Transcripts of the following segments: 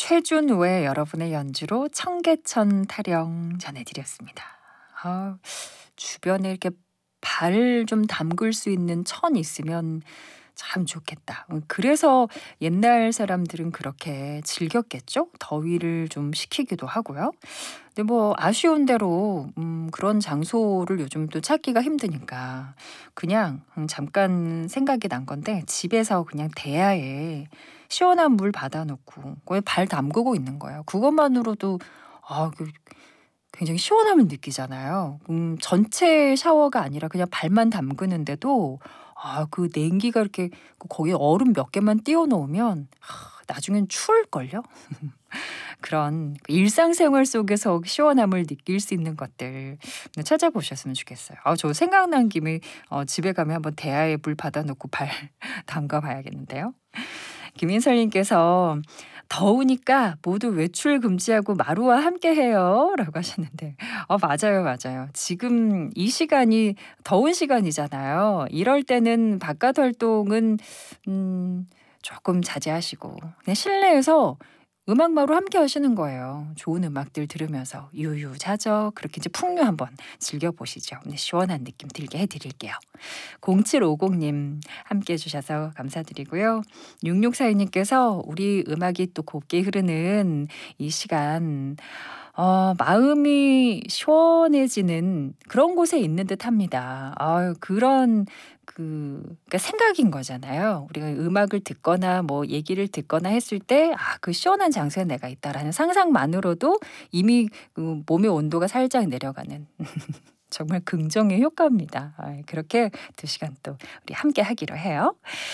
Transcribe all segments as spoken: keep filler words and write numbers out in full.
최준우의 여러분의 연주로 청계천 타령 전해드렸습니다. 아, 주변에 이렇게 발 좀 담글 수 있는 천 있으면 참 좋겠다. 음, 그래서 옛날 사람들은 그렇게 즐겼겠죠? 더위를 좀 식히기도 하고요. 근데 뭐 아쉬운 대로 음, 그런 장소를 요즘 또 찾기가 힘드니까 그냥 음, 잠깐 생각이 난 건데 집에서 그냥 대야에 시원한 물 받아놓고 거기에 발 담그고 있는 거예요. 그것만으로도 아, 그 굉장히 시원함을 느끼잖아요. 음, 전체 샤워가 아니라 그냥 발만 담그는데도 아, 그 냉기가 이렇게 거기에 얼음 몇 개만 띄워 놓으면 하, 나중엔 추울걸요? 그런 그 일상생활 속에서 시원함을 느낄 수 있는 것들 찾아보셨으면 좋겠어요. 아, 저 생각난 김에 어, 집에 가면 한번 대야에 물 받아놓고 발 담가 봐야겠는데요. 김인설님께서 더우니까 모두 외출 금지하고 마루와 함께해요 라고 하셨는데 어, 맞아요 맞아요. 지금 이 시간이 더운 시간이잖아요. 이럴 때는 바깥 활동은 음, 조금 자제하시고 그냥 실내에서 음악마루 함께 하시는 거예요. 좋은 음악들 들으면서 유유자적 그렇게 이제 풍류 한번 즐겨보시죠. 네, 시원한 느낌 들게 해드릴게요. 공칠오공님 함께 해주셔서 감사드리고요. 육육사이님께서 우리 음악이 또 곱게 흐르는 이 시간 어, 마음이 시원해지는 그런 곳에 있는 듯합니다. 아유, 그런 그 그러니까 생각인 거잖아요. 우리가 음악을 듣거나 뭐 얘기를 듣거나 했을 때 아, 그 시원한 장소에 내가 있다라는 상상만으로도 이미 그 몸의 온도가 살짝 내려가는 정말 긍정의 효과입니다. 아, 그렇게 두 시간 또 우리 함께 하기로 해요.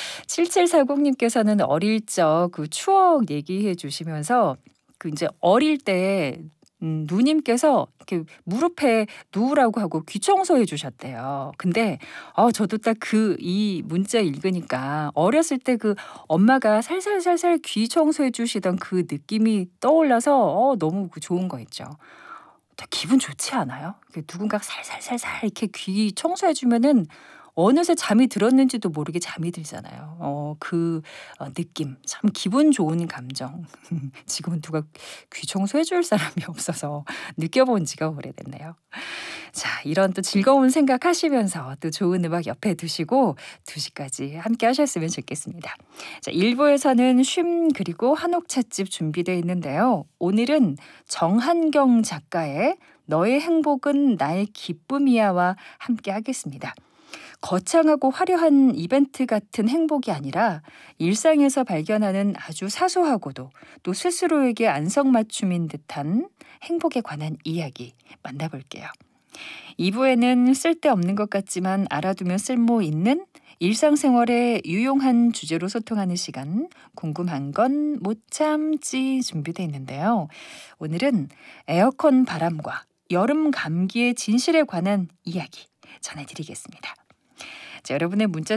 칠칠사공님께서는 어릴 적 그 추억 얘기해 주시면서 그 이제 어릴 때 음, 누님께서 이렇게 무릎에 누우라고 하고 귀 청소해 주셨대요. 근데 어, 저도 딱 그 이 문자 읽으니까 어렸을 때 그 엄마가 살살살살 귀 청소해 주시던 그 느낌이 떠올라서 어, 너무 그 좋은 거 있죠. 다 기분 좋지 않아요? 그 누군가가 살살살살 이렇게 귀 청소해 주면은 어느새 잠이 들었는지도 모르게 잠이 들잖아요. 어, 그 어, 느낌 참 기분 좋은 감정. 지금은 누가 귀 청소해 줄 사람이 없어서 느껴본 지가 오래됐네요. 자, 이런 또 즐거운 생각하시면서 또 좋은 음악 옆에 두시고 두 시까지 함께 하셨으면 좋겠습니다. 자, 일 부에서는 쉼 그리고 한옥 찻집 준비되어 있는데요. 오늘은 정한경 작가의 너의 행복은 나의 기쁨이야와 함께 하겠습니다. 거창하고 화려한 이벤트 같은 행복이 아니라 일상에서 발견하는 아주 사소하고도 또 스스로에게 안성맞춤인 듯한 행복에 관한 이야기 만나볼게요. 이 부에는 쓸데없는 것 같지만 알아두면 쓸모 있는 일상생활에 유용한 주제로 소통하는 시간 궁금한 건 못 참지 준비되어 있는데요. 오늘은 에어컨 바람과 여름 감기의 진실에 관한 이야기 전해드리겠습니다. 자, 여러분의 문자